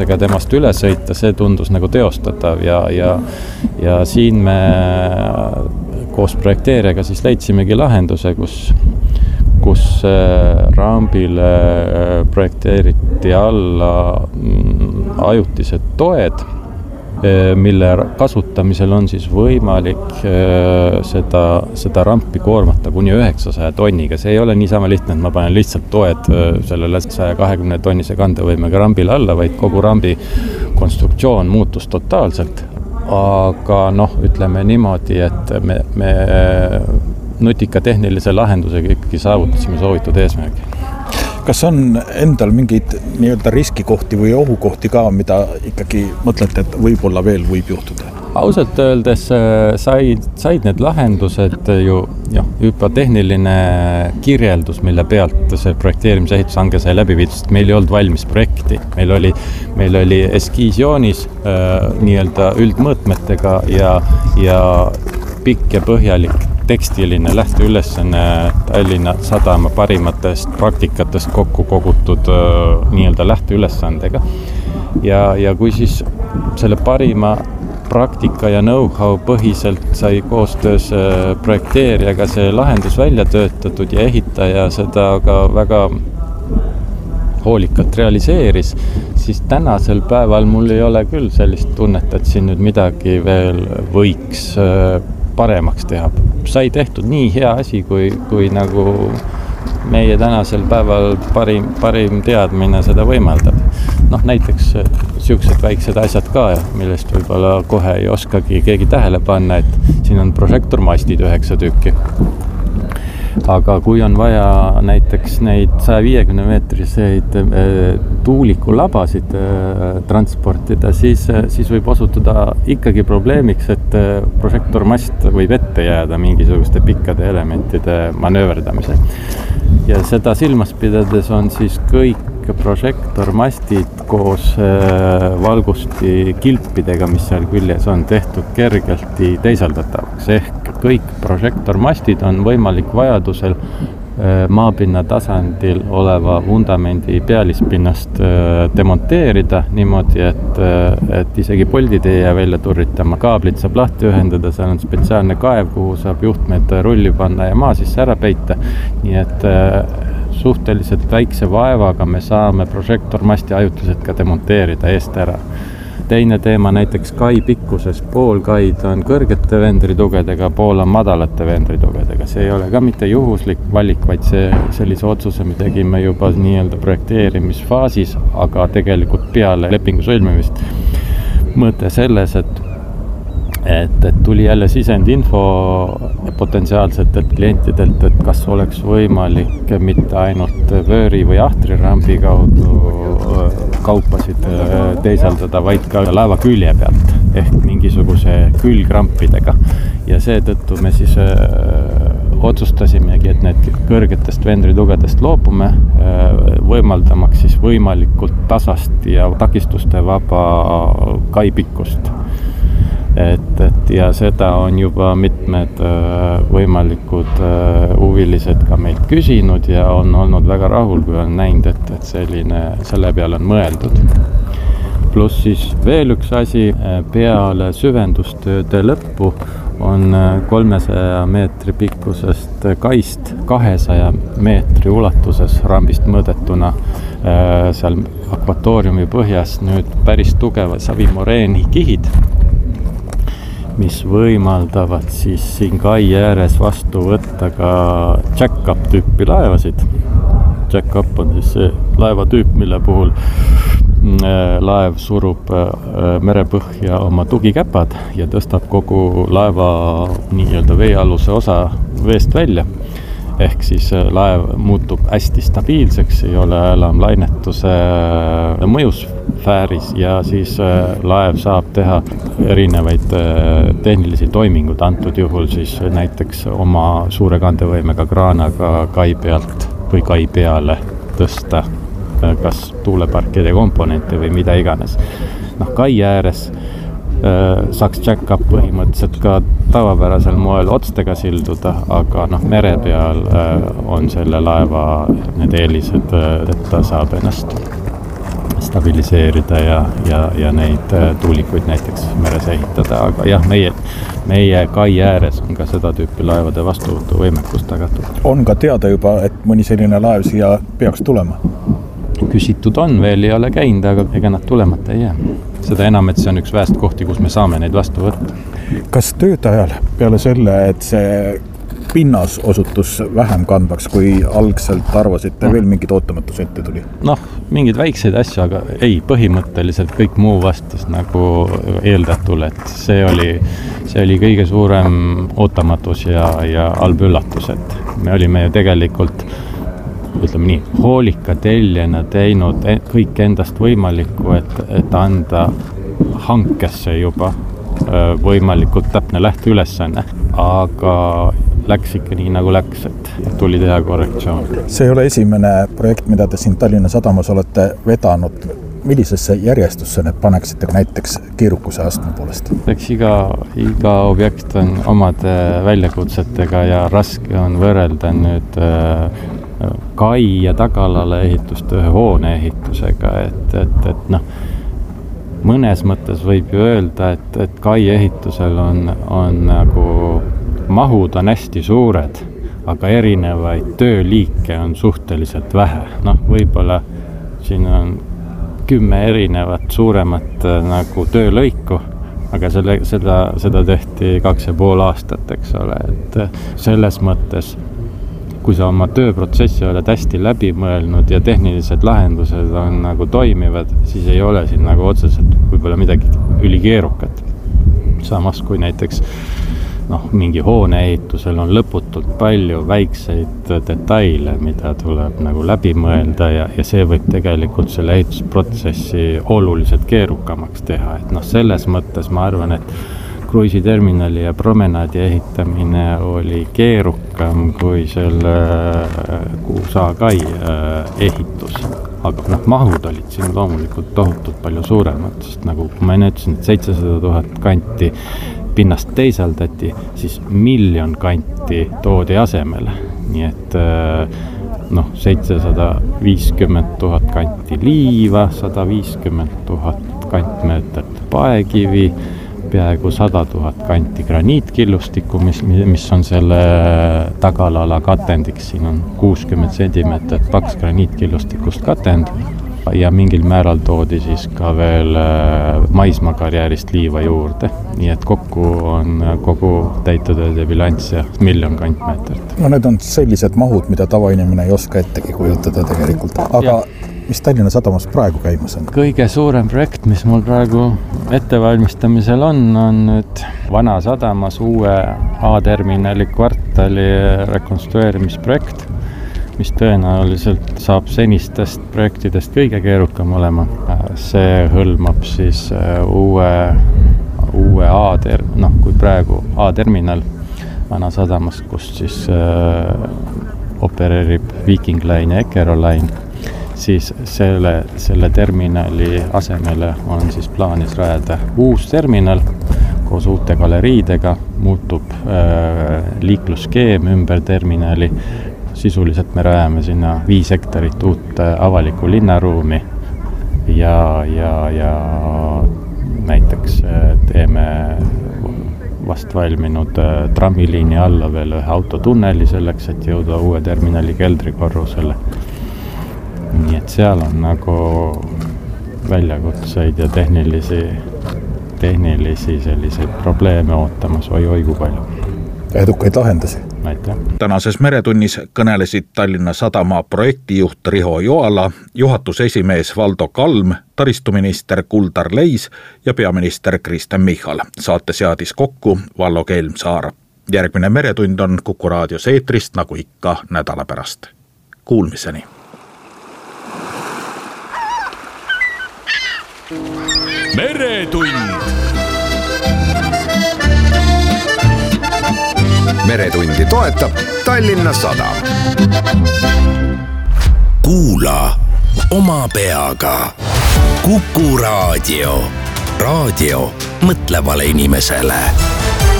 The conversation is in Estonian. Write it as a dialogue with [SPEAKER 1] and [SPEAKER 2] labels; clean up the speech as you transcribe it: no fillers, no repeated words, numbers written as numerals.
[SPEAKER 1] ega temast üle sõita, see tundus nagu teostatav ja siin me koos projekteerijaga siis leidsimegi lahenduse, kus rambile projekteeriti alla ajutised toed, mille kasutamisel on siis võimalik seda rampi koormata kuni 900 tonniga. See ei ole niisama lihtne, et ma panen lihtsalt toed sellele 120 tonnise kandevõimega rambile alla, vaid kogu rambi konstruktsioon muutus totaalselt. Aga ütleme niimoodi, et me nutika tehnilise lahendusega ikkagi saavutasime soovitud eesmärgi.
[SPEAKER 2] Kas on endal mingeid nii-öelda riskikohti või ohukohti ka, mida ikkagi mõtlete, et võib-olla veel võib juhtuda?
[SPEAKER 1] Ausalt öeldes said need lahendused ju juba tehniline kirjeldus, mille pealt see projekteerimise ehitushange sai läbi viidud, sest meil ei olnud valmis projekti. Meil oli eskiisjoonis nii-öelda üldmõõtmetega ja pikk ja põhjalik tekstiline lähteülesanne Tallinna Sadama parimatest praktikatest kokku kogutud nii-öelda lähteülesandega. Ja kui siis selle parima praktika ja know-how põhiselt sai koostöös projekteerijaga see lahendus välja töötatud ja ehitaja seda ka väga hoolikalt realiseeris, siis tänasel päeval mul ei ole küll sellist tunnet, et siin nüüd midagi veel võiks paremaks teha. Sai tehtud nii hea asi, kui nagu meie tänasel päeval parim teadmine seda võimaldab. Näiteks siuksed väiksed asjad ka, millest võib-olla kohe ei oskagi keegi tähele panna, et siin on prožektormastid 9 tükki. Aga kui on vaja näiteks neid 150 meetriseid tuulikulabasid transportida, siis võib osutuda ikkagi probleemiks, et prožektormast võib ette jääda mingisuguste pikkade elementide manööverdamisel. Ja seda silmas pidades on siis kõik prožektormastid koos valgusti kilpidega, mis seal küljes on tehtud kergelti teisaldatavaks. Ehk kõik prožektormastid on võimalik vajadusel maapinna tasandil oleva vundamendi pealispinnast demonteerida niimoodi, et isegi poldid ei jää välja turritama. Kaablid saab lahti ühendada, seal on spetsiaalne kaev, kuhu saab juhtmed rulli panna ja maa sisse ära peita. Nii et suhteliselt väikse vaevaga me saame prožektormasti ajutiselt ka demonteerida eest ära. Teine teema näiteks kai pikkuses. Pool kaid on kõrgete vendritugedega, pool on madalate vendritugedega. See ei ole ka mitte juhuslik valik, vaid sellise otsuse me tegime juba nii-öelda projekteerimisfaasis, aga tegelikult peale lepingu sõlmimist. Mõte selles, et tuli jälle sisendinfo potentsiaalsetelt klientidelt, et kas oleks võimalik mitte ainult vööri või ahtrirambi kaudu kaupasid teisaldada, vaid ka laeva külje pealt ehk mingisuguse külgrampidega. Ja seetõttu me siis otsustasimegi, et need kõrgetest vendritugedest loobume, võimaldamaks siis võimalikult tasast ja takistuste vaba kaipikkust. Ja seda on juba mitmed võimalikud huvilised ka meilt küsinud ja on olnud väga rahul, kui on näinud, et selle peale on mõeldud. Pluss siis veel üks asi, peale süvendustööde lõppu on 300 meetri pikkusest kaist 200 meetri ulatuses rambist mõõdetuna seal akvatooriumi põhjas nüüd päris tugeva savimoreeni kihid, mis võimaldavad siis siin kai ääres vastu võtta ka jack-up tüüpi laevasid. Jack-up on siis see laevatüüp, mille puhul laev surub merepõhja oma tugikäpad ja tõstab kogu laeva nii-öelda veealuse osa veest välja. Ehk siis laev muutub hästi stabiilseks, ei ole enam lainetuse mõjusfääris ja siis laev saab teha erinevaid tehnilisi toimingud, antud juhul siis näiteks oma suure kandevõimega kraanaga kai pealt või kai peale tõsta kas tuuleparkide komponente või mida iganes. Kai ääres saaks jack-up põhimõtteliselt ka tavapärasel moel otstega silduda, aga mere peal on selle laeva need eelised, et ta saab ennast stabiliseerida ja neid tuulikuid näiteks meres ehitada, aga jah, meie kai ääres on ka seda tüüpi laevade vastuvõtuvõimekus tagatud.
[SPEAKER 2] On ka teada juba, et mõni selline laev siia peaks tulema?
[SPEAKER 1] Küsitud on, veel ei ole käinud, aga ega nad tulemata ei jää. Seda enam, et see on üks väest kohti, kus me saame neid vastu võtta.
[SPEAKER 2] Kas tööde ajal peale selle, et see pinnas osutus vähem kandvaks, kui algselt arvasite, veel mingid ootamatus ette tuli?
[SPEAKER 1] Mingid väikseid asju, aga ei, põhimõtteliselt kõik muu vastas nagu eeldatule, et see oli kõige suurem ootamatus ja halb üllatus, et me olime ju tegelikult ütleme nii, hoolika telljena teinud kõik endast võimalikku, et anda hankesse juba võimalikult täpne lähteülesanne, aga läks ikka nii nagu läks, et tuli teha korrektsioon. See
[SPEAKER 2] ei ole esimene projekt, mida te siin Tallinna Sadamas olete vedanud. Millisesse järjestusse need paneksite näiteks keerukuse astme poolest?
[SPEAKER 1] Eks iga objekt on omade väljakutsetega ja raske on võrrelda nüüd kai ja tagalale ehitust ühe hoone ehitusega, et mõnes mõttes võib ju öelda, et kai ehitusel on nagu mahud on hästi suured, aga erinevaid tööliike on suhteliselt vähe. Võib-olla siin on 10 erinevat suuremat nagu töölõiku, aga seda tehti 2,5 aastat, eks ole, et selles mõttes kui sa oma tööprotsessi oled hästi läbi mõelnud ja tehnilised lahendused on nagu toimivad, siis ei ole siin nagu otseselt võib-olla midagi ülikeerukat. Samas kui näiteks mingi hoone ehitusel on lõputult palju väikseid detaile, mida tuleb nagu läbi mõelda ja see võib tegelikult selle ehitusprotsessi oluliselt keerukamaks teha. Et selles mõttes ma arvan, et kruiisiterminali ja promenaadi ehitamine oli keerukam kui selle Kuusa kai ehitus. Aga mahud olid siin loomulikult tohutult palju suuremad, sest nagu ma enne ütlesin, et 700 000 kanti pinnast teisaldati, siis 1 miljon kanti toodi asemele. Nii et 750 000 kanti liiva, 150 000 kantmeetrit paekivi, peaaegu 100 000 kanti graniitkillustikku, mis on selle tagalala katendiks. Siin on 60 centimeetrit paks graniitkillustikust katend ja mingil määral toodi siis ka veel maismaakarjäärist liiva juurde. Nii et kokku on kogu täitutööde bilanss 1 miljon kantmeetrit.
[SPEAKER 2] Need on sellised mahud, mida tavainimene ei oska ettegi kujutada tegelikult. Aga mis Tallinna Sadamas praegu käimas on?
[SPEAKER 1] Kõige suurem projekt, mis mul praegu ettevalmistamisel on nüüd Vana Sadamas uue A-terminali kvartali rekonstrueerimisprojekt, mis tõenäoliselt saab senistest projektidest kõige keerukam olema. See hõlmab siis uue kui praegu A-terminal Vana Sadamas, kus siis opereerib Viking Line ja Eckerö Line, siis selle terminali asemele on siis plaanis rajada uus terminal koos uute galeriidega, muutub liiklusskeem ümber terminali. Sisuliselt me rajame sinna 5 hektarit uut avalikku linnaruumi ja näiteks teeme vast valminud trammiliini alla veel ühe autotunneli selleks, et jõuda uue terminali keldrikorrusele. Nii et seal on nagu väljakutseid ja tehnilisi selliseid probleeme ootamas oi kui palju.
[SPEAKER 2] Edukaid lahendusi.
[SPEAKER 1] Aitäh.
[SPEAKER 2] Tänases Meretunnis kõnelesid Tallinna Sadama projektijuht Riho Joala, juhatuse esimees Valdo Kalm, taristuminister Kuldar Leis ja peaminister Kristen Michal. Saate seadis kokku Vallo Kelmsaar. Järgmine Meretund on Kuku raadios eetrist nagu ikka nädala pärast. Kuulmiseni.
[SPEAKER 3] Meretund.
[SPEAKER 4] Meretundi toetab Tallinna Sadam. Kuula oma peaga. Kuku raadio. Raadio mõtlevale inimesele.